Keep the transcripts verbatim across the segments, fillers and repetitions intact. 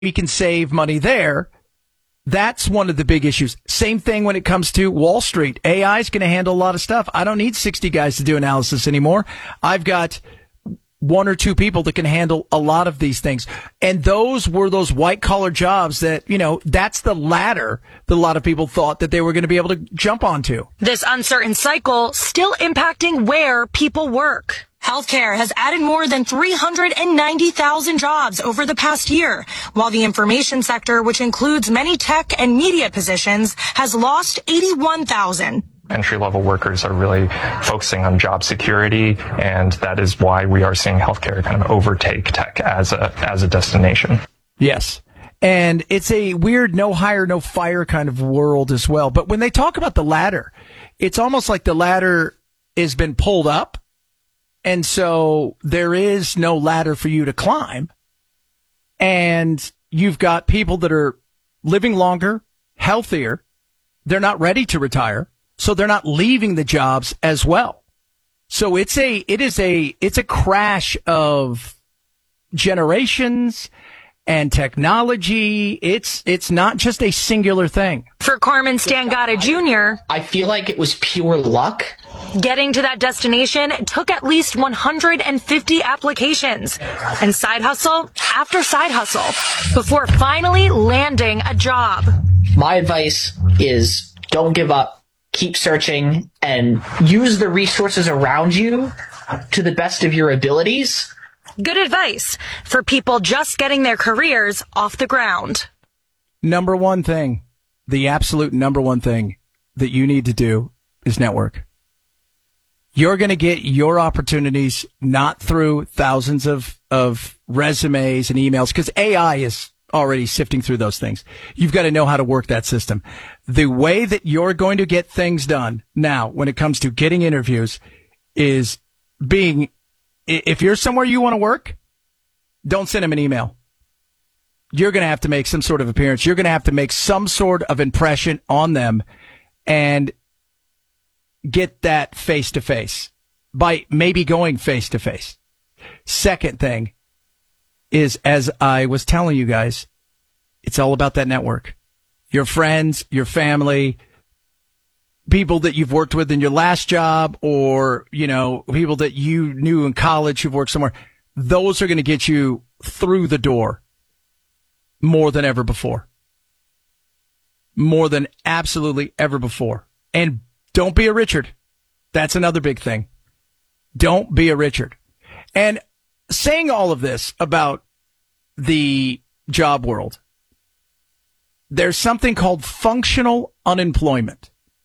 we can save money there. That's one of the big issues. Same thing when it comes to Wall Street. A I is going to handle a lot of stuff. I don't need sixty guys to do analysis anymore. I've got one or two people that can handle a lot of these things. And those were those white collar jobs that, you know, that's the ladder that a lot of people thought that they were going to be able to jump onto. This uncertain cycle still impacting where people work. Healthcare has added more than three hundred ninety thousand jobs over the past year, while the information sector, which includes many tech and media positions, has lost eighty-one thousand. Entry-level workers are really focusing on job security, and that is why we are seeing healthcare kind of overtake tech as a as a destination. Yes. And it's a weird no hire, no fire kind of world as well. But when they talk about the ladder, it's almost like the ladder has been pulled up, and so there is no ladder for you to climb. And you've got people that are living longer, healthier. They're not ready to retire. So they're not leaving the jobs as well. So it's a, it is a, it's a crash of generations and technology. It's, it's not just a singular thing. For Carmen Stangata Junior, I feel like it was pure luck. Getting to that destination took at least one hundred fifty applications and side hustle after side hustle before finally landing a job. My advice is don't give up. Keep searching and use the resources around you to the best of your abilities. Good advice for people just getting their careers off the ground. Number one thing, the absolute number one thing that you need to do is network. You're going to get your opportunities not through thousands of, of resumes and emails, because A I is already sifting through those things. You've got to know how to work that system. The way that you're going to get things done now when it comes to getting interviews is being, if you're somewhere you want to work, don't send them an email. You're going to have to make some sort of appearance. You're going to have to make some sort of impression on them and get that face to face by maybe going face to face. Second thing is, as I was telling you guys, it's all about that network. Your friends, your family, people that you've worked with in your last job, or, you know, people that you knew in college who've worked somewhere. Those are going to get you through the door more than ever before. More than absolutely ever before. And don't be a Richard. That's another big thing. Don't be a Richard. And saying all of this about the job world, there's something called functional unemployment.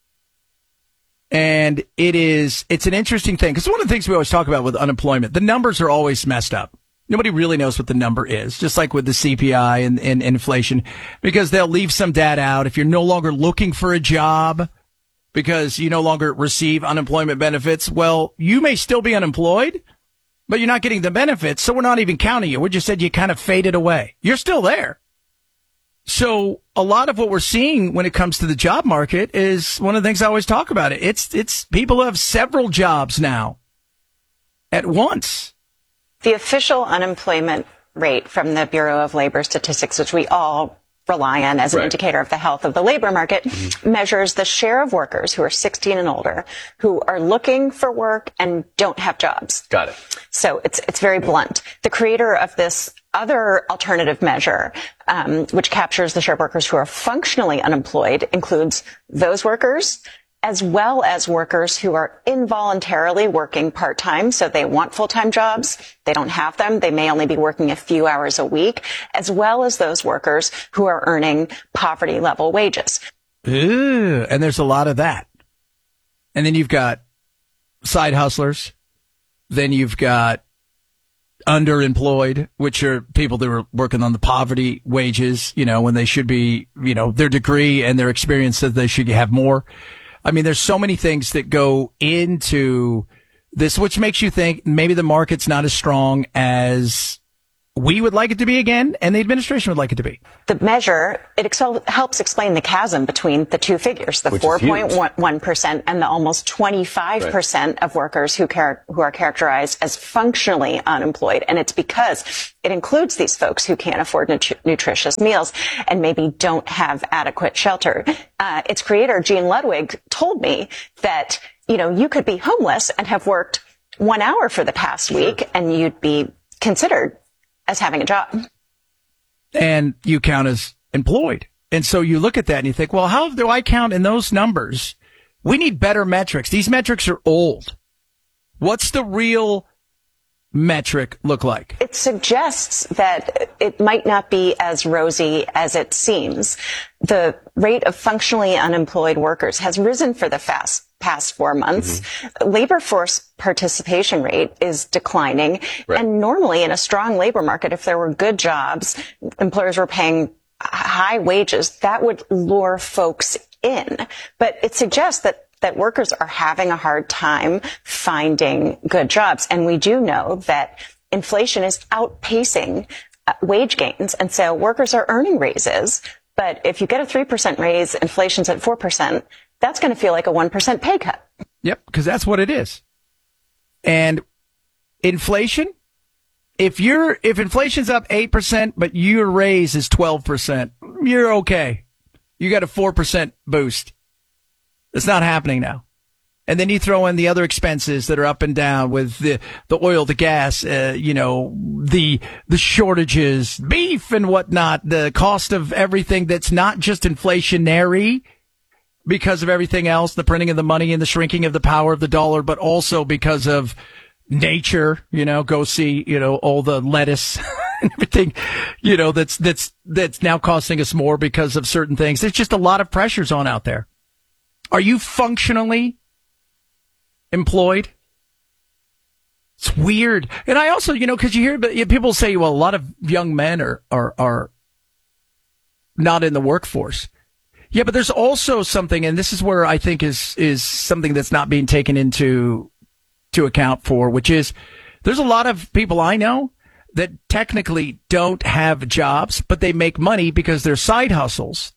And it is, it's an interesting thing, because one of the things we always talk about with unemployment, the numbers are always messed up. Nobody really knows what the number is, just like with the C P I and, and inflation, because they'll leave some data out. If you're no longer looking for a job because you no longer receive unemployment benefits, well, you may still be unemployed, but you're not getting the benefits, so we're not even counting you. We just said you kind of faded away. You're still there. So a lot of what we're seeing when it comes to the job market is one of the things I always talk about. It. It's it's people who have several jobs now at once. The official unemployment rate from the Bureau of Labor Statistics, which we all rely on as an right. indicator of the health of the labor market, mm-hmm. measures the share of workers who are sixteen and older who are looking for work and don't have jobs. Got it. So it's it's very blunt. The creator of this other alternative measure, um, which captures the share of workers who are functionally unemployed, includes those workers as well as workers who are involuntarily working part-time. So they want full-time jobs. They don't have them. They may only be working a few hours a week, as well as those workers who are earning poverty-level wages. Ooh, and there's a lot of that. And then you've got side hustlers. Then you've got underemployed, which are people that are working on the poverty wages, you know, when they should be, you know, their degree and their experience says they should have more. I mean, there's so many things that go into this, which makes you think maybe the market's not as strong as we would like it to be again, and the administration would like it to be. The measure, it ex- helps explain the chasm between the two figures, the four point one percent and the almost twenty-five percent right. of workers who, char- who are characterized as functionally unemployed. And it's because it includes these folks who can't afford nut- nutritious meals and maybe don't have adequate shelter. Uh, its creator, Gene Ludwig, told me that, you know, you could be homeless and have worked one hour for the past sure. week, and you'd be considered as having a job. And you count as employed. And so you look at that and you think, well, how do I count in those numbers? We need better metrics. These metrics are old. What's the real metric look like? It suggests that it might not be as rosy as it seems. The rate of functionally unemployed workers has risen for the fast past four months. Mm-hmm. Labor force participation rate is declining. Right. And normally in a strong labor market, if there were good jobs, employers were paying high wages, that would lure folks in. But it suggests that that workers are having a hard time finding good jobs. And we do know that inflation is outpacing uh, wage gains. And so workers are earning raises. But if you get a three percent raise, inflation's at four percent, that's going to feel like a one percent pay cut. Yep, because that's what it is. And inflation, if you're if inflation's up eight percent, but your raise is twelve percent, you're okay. You got a four percent boost. It's not happening now. And then you throw in the other expenses that are up and down with the, the oil, the gas, uh, you know, the, the shortages, beef and whatnot, the cost of everything that's not just inflationary because of everything else, the printing of the money and the shrinking of the power of the dollar, but also because of nature, you know, go see, you know, all the lettuce and everything, you know, that's, that's, that's now costing us more because of certain things. There's just a lot of pressures on out there. Are you functionally employed? It's weird. And I also, you know, because you hear people say, well, a lot of young men are, are, are not in the workforce. Yeah, but there's also something, and this is where I think is, is something that's not being taken into, to account for, which is there's a lot of people I know that technically don't have jobs, but they make money because their side hustles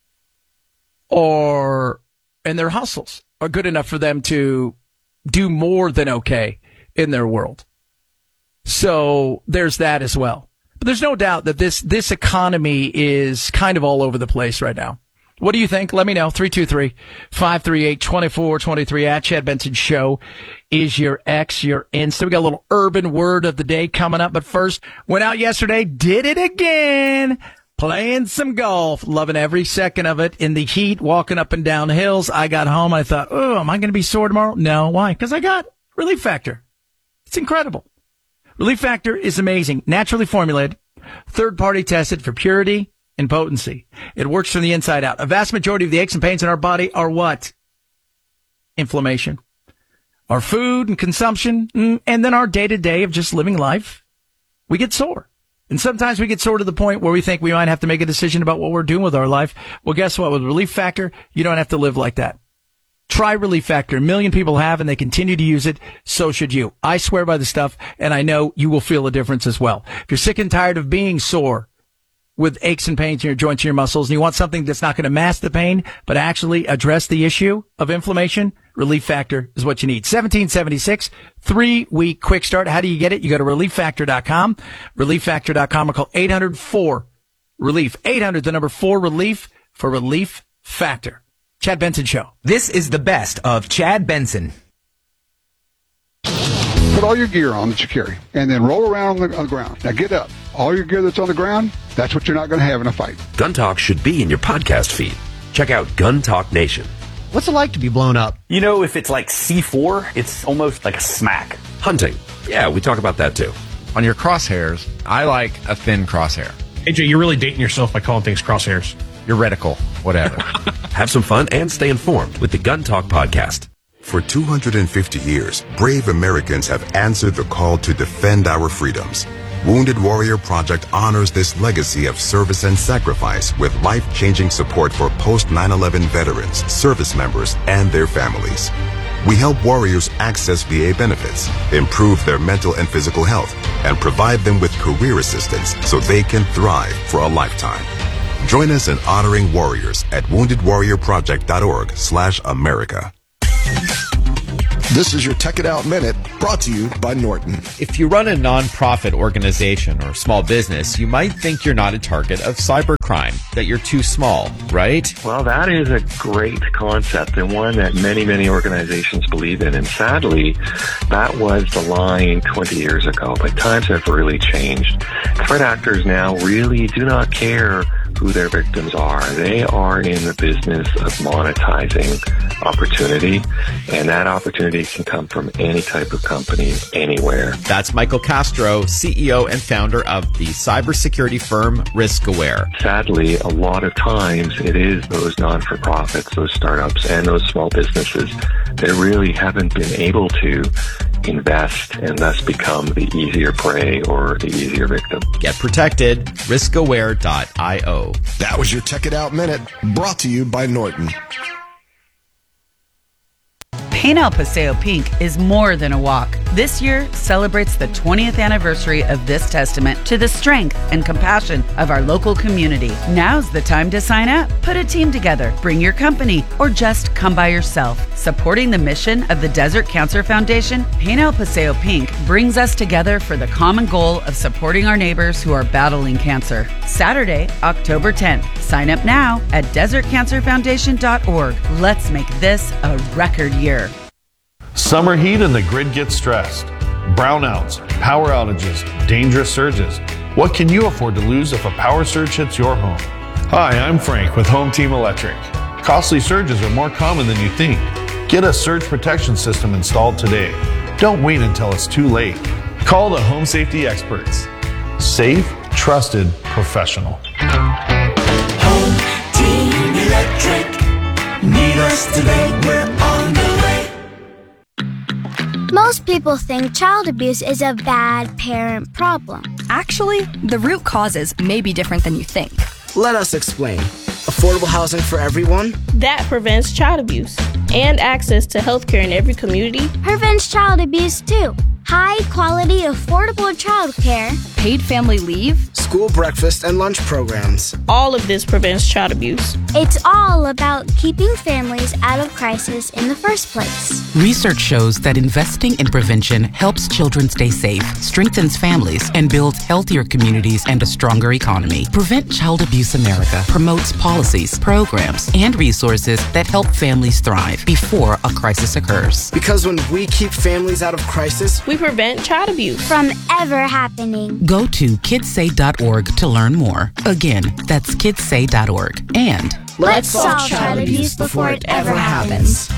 or, and their hustles are good enough for them to do more than okay in their world. So there's that as well. But there's no doubt that this, this economy is kind of all over the place right now. What do you think? Let me know. three two three, five three eight, two four two three at Chad Benson Show is your X, your Insta. We got a little urban word of the day coming up. But first, went out yesterday, did it again. Playing some golf, loving every second of it in the heat, walking up and down hills. I got home. I thought, oh, am I going to be sore tomorrow? No. Why? Because I got Relief Factor. It's incredible. Relief Factor is amazing. Naturally formulated, third-party tested for purity and potency. It works from the inside out. A vast majority of the aches and pains in our body are what? Inflammation. Our food and consumption, and then our day-to-day of just living life. We get sore. And sometimes we get sore to the point where we think we might have to make a decision about what we're doing with our life. Well, guess what? With Relief Factor, you don't have to live like that. Try Relief Factor. A million people have, and they continue to use it. So should you. I swear by the stuff, and I know you will feel a difference as well. If you're sick and tired of being sore with aches and pains in your joints and your muscles, and you want something that's not going to mask the pain, but actually address the issue of inflammation, Relief Factor is what you need. seventeen seventy-six, three-week quick start. How do you get it? You go to relief factor dot com, relief factor dot com, or call eight hundred four relief. eight hundred, the number four, relief for Relief Factor. Chad Benson Show. This is the best of Chad Benson. Put all your gear on that you carry, and then roll around on the, on the ground. Now get up. All your gear that's on the ground, that's what you're not going to have in a fight. Gun Talk should be in your podcast feed. Check out Gun Talk Nation. What's it like to be blown up? You know, if it's like C four, it's almost like a smack. Hunting. Yeah, we talk about that too. On your crosshairs, I like a thin crosshair. A J, you're really dating yourself by calling things crosshairs. Your reticle, whatever. Have some fun and stay informed with the Gun Talk podcast. For two hundred fifty years, brave Americans have answered the call to defend our freedoms. Wounded Warrior Project honors this legacy of service and sacrifice with life-changing support for post nine eleven veterans, service members, and their families. We help warriors access V A benefits, improve their mental and physical health, and provide them with career assistance so they can thrive for a lifetime. Join us in honoring warriors at wounded warrior project dot org slash America. This is your Tech It Out Minute, brought to you by Norton. If you run a nonprofit organization or small business, you might think you're not a target of cybercrime, that you're too small, right? Well, that is a great concept and one that many, many organizations believe in. And sadly, that was the line twenty years ago. But times have really changed. Threat actors now really do not care who their victims are. They are in the business of monetizing opportunity, and that opportunity can come from any type of company, anywhere. That's Michael Castro, C E O and founder of the cybersecurity firm RiskAware. Sadly, a lot of times it is those non-for-profits, those startups, and those small businesses that really haven't been able to invest and thus become the easier prey or the easier victim. Get protected. risk aware dot io. That was your Tech It Out Minute, brought to you by Norton. Paint El Paseo Pink is more than a walk. This year celebrates the twentieth anniversary of this testament to the strength and compassion of our local community. Now's the time to sign up. Put a team together, bring your company, or just come by yourself. Supporting the mission of the Desert Cancer Foundation, Paint El Paseo Pink brings us together for the common goal of supporting our neighbors who are battling cancer. Saturday, October tenth. Sign up now at desert cancer foundation dot org. Let's make this a record year. Summer heat and the grid gets stressed. Brownouts, power outages, dangerous surges. What can you afford to lose if a power surge hits your home? Hi, I'm Frank with Home Team Electric. Costly surges are more common than you think. Get a surge protection system installed today. Don't wait until it's too late. Call the home safety experts. Safe, trusted, professional. Home Team Electric. Need us today, we're on the way. Most people think child abuse is a bad parent problem. Actually, the root causes may be different than you think. Let us explain. Affordable housing for everyone? That prevents child abuse. And access to healthcare in every community prevents child abuse too. High quality, affordable childcare, paid family leave, school breakfast and lunch programs. All of this prevents child abuse. It's all about keeping families out of crisis in the first place. Research shows that investing in prevention helps children stay safe, strengthens families, and builds healthier communities and a stronger economy. Prevent Child Abuse America promotes policies, programs, and resources that help families thrive before a crisis occurs. Because when we keep families out of crisis, we prevent child abuse from ever happening. Go to kids say dot org to learn more. Again, that's kids say dot org. And let's solve child abuse before it ever happens.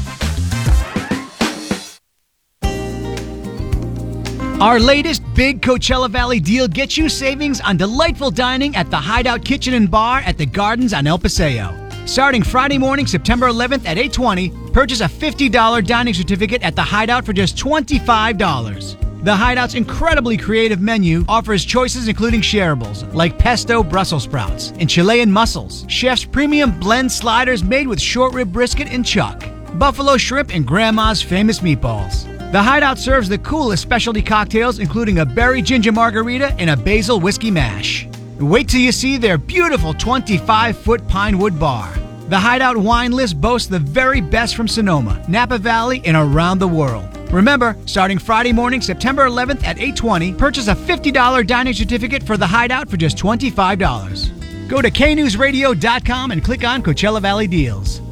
Our latest big Coachella Valley deal gets you savings on delightful dining at the Hideout Kitchen and Bar at the Gardens on El Paseo. Starting Friday morning, September eleventh at eight twenty, purchase a fifty dollars dining certificate at the Hideout for just twenty-five dollars. The Hideout's incredibly creative menu offers choices including shareables like pesto Brussels sprouts and Chilean mussels, chef's premium blend sliders made with short rib brisket and chuck, buffalo shrimp, and grandma's famous meatballs. The Hideout serves the coolest specialty cocktails including a berry ginger margarita and a basil whiskey mash. Wait till you see their beautiful twenty-five foot pine wood bar. The Hideout wine list boasts the very best from Sonoma, Napa Valley, and around the world. Remember, starting Friday morning, September eleventh at eight twenty, purchase a fifty dollars dining certificate for the Hideout for just twenty-five dollars. Go to K news radio dot com and click on Coachella Valley Deals.